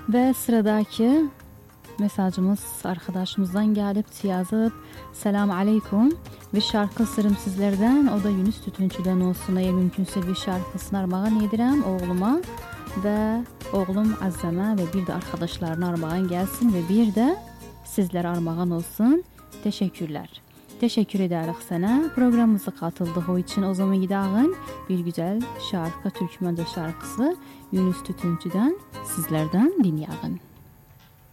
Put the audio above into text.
Ve sıradaki mesajımız arkadaşımızdan gelip yazıp selam aleyküm bir şarkı sırım sizlerden, o da Yunus Tütüncü'den olsun. Eğer mümkünse bir şarkısını armağan edirəm oğluma ve oğlum Azəmə ve bir de arkadaşlarına armağan gelsin ve bir de sizlere armağan olsun. Teşekkürler. Teşekkür ederiz sana programımıza katıldığı için. O zaman gidelim bir güzel şarkı, Türkmence şarkısı Yunus Tütüncü'den sizlerden dinleyelim.